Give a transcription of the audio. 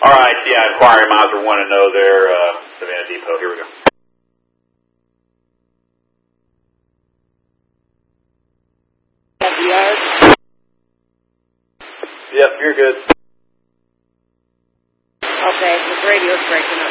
All right, yeah, inquiry miles are 1-0 there, Savannah Depot. Here we go. Yep, you're good. Okay, his radio's breaking up.